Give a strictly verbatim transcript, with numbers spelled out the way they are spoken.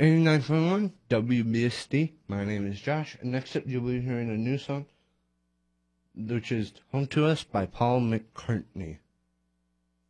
eighty-nine point one W B S D. My name is Josh, and next up you'll be hearing a new song, which is Home to Us by Paul McCartney.